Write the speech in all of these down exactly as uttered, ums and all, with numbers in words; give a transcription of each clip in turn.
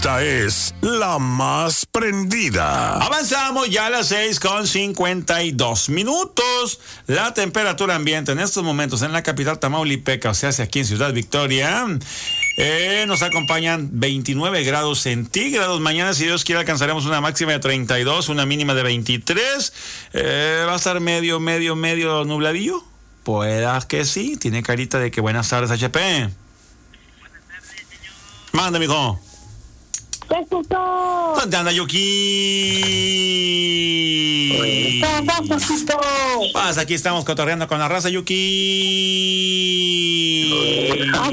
Esta es la más prendida. Avanzamos ya a las seis con cincuenta y dos minutos. La temperatura ambiente en estos momentos en la capital tamaulipeca, o sea, aquí en Ciudad Victoria, eh, nos acompañan veintinueve grados centígrados. Mañana, si Dios quiere, alcanzaremos una máxima de treinta y dos, una mínima de veintitrés. Eh, va a estar medio, medio, medio nubladillo. Pueda que sí, tiene carita de que buenas tardes, H P. Buenas tardes, señor. Manda, mijo. ¿Qué escuchó? ¿Dónde anda, Yuki? Pues aquí estamos cotorreando con la raza, Yuki.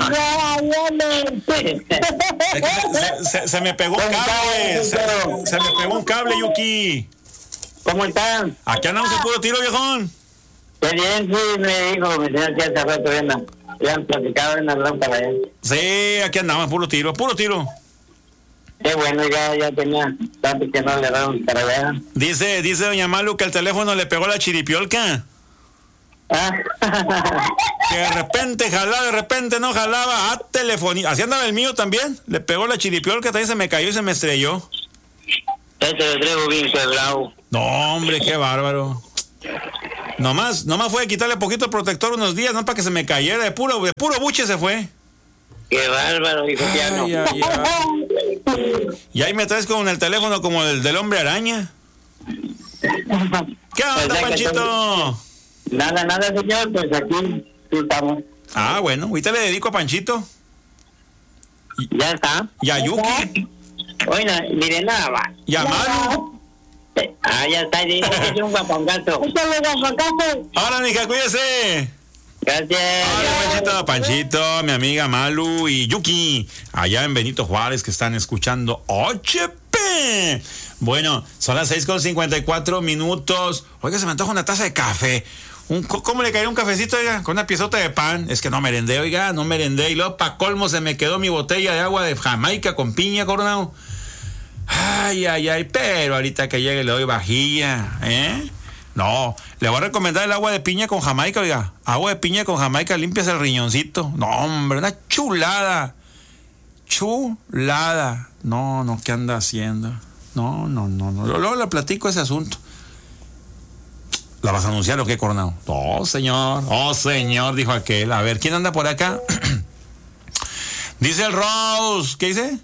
Se, se, se me pegó un cable. Se, se me pegó un cable, Yuki. ¿Cómo están? Aquí andamos en puro tiro, viejón. Qué bien, sí, me dijo mi señor que hace rato ya han, ya han platicado en la lámpara. Sí, aquí andamos en puro tiro, puro tiro. Qué bueno, ya, ya tenía tanto que no le daban para allá. Dice, dice doña Malu que el teléfono le pegó la chiripiolca. Ah. Que de repente jalaba, de repente no jalaba. A telefonía. Así andaba el mío también. Le pegó la chiripiolca, también se me cayó y se me estrelló. Este lo traigo bien quebrado. No, hombre, qué bárbaro. Nomás, nomás fue quitarle poquito el protector unos días, no para que se me cayera. De puro, de puro buche se fue. Qué bárbaro, hijo piano. Ay, ay, ay. Y ahí me traes con el teléfono como el del hombre araña. ¿Qué onda, Panchito? Nada, nada, señor, pues aquí estamos. Ah, bueno, ahorita le dedico a Panchito. Ya está. Y a Yuki. Oiga, mire nada más. Y a Malu. Ah, ya está, dice que es un guapangazo. Ahora, mija, cuídese. Gracias. Hola, Panchito, Panchito, mi amiga Malu y Yuki, allá en Benito Juárez, que están escuchando H P. Bueno, son las seis con cincuenta y cuatro minutos. Oiga, se me antoja una taza de café. Un, ¿Cómo le caería un cafecito, oiga? Con una piezota de pan. Es que no merendé, oiga, no merendé. Y luego, pa' colmo, se me quedó mi botella de agua de Jamaica con piña, Coronado. Ay, ay, ay, pero ahorita que llegue le doy vajilla, ¿eh? No, le voy a recomendar el agua de piña con Jamaica, oiga. Agua de piña con Jamaica, limpias el riñoncito. No, hombre, una chulada. Chulada. No, no, ¿qué anda haciendo? No, no, no, no. Luego le platico ese asunto. ¿La vas a anunciar o qué, Coronado? Oh, señor. Oh, señor, dijo aquel. A ver, ¿quién anda por acá? Dice el Rose. ¿Qué dice?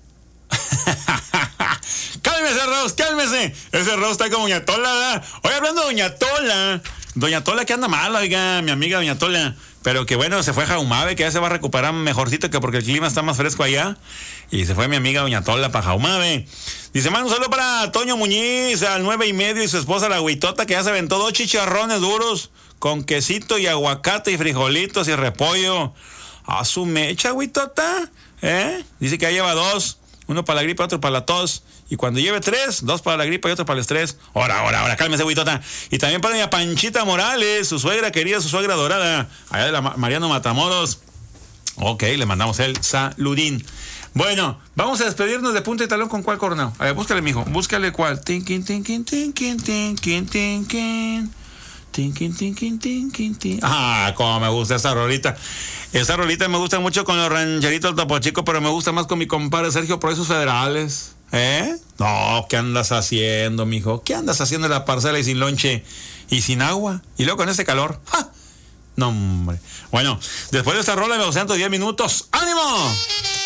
Cálmese, Rose, cálmese. Ese Rose está como Doña Tola, ¿verdad? Hoy hablando de Doña Tola. Doña Tola que anda mal, oiga, mi amiga Doña Tola. Pero que bueno, se fue a Jaumabe, que ya se va a recuperar mejorcito que porque el clima está más fresco allá. Y se fue mi amiga Doña Tola para Jaumabe. Dice, mano, un saludo para Toño Muñiz, al nueve y medio, y su esposa la Huitota, que ya se aventó dos chicharrones duros con quesito y aguacate y frijolitos y repollo. A su mecha, Huitota, ¿eh? Dice que ya lleva dos. Uno para la gripe, otro para la tos. Y cuando lleve tres, dos para la gripe y otro para el estrés. Ahora, ahora, ahora, cálmese, Huitota. Y también para doña Panchita Morales, su suegra querida, su suegra dorada, allá de la Mariano Matamoros. Ok, le mandamos el saludín. Bueno, vamos a despedirnos de punta y talón con cuál, Coronado. A ver, búscale, mijo. Búscale cuál. Tinkin, tinkin, tinkin, tinkin, tinkin. Tinkin, tinkin, tinkin, tinkin. Ah, cómo me gusta esta rolita. Esta rolita me gusta mucho con los rancheritos del Topo Chico, pero me gusta más con mi compadre Sergio Proezos Federales. ¿Eh? No, ¿qué andas haciendo, mijo? ¿Qué andas haciendo en la parcela y sin lonche y sin agua? Y luego con este calor. ¡Ja! No, hombre. Bueno, después de esta rola me los diez minutos. ¡Ánimo!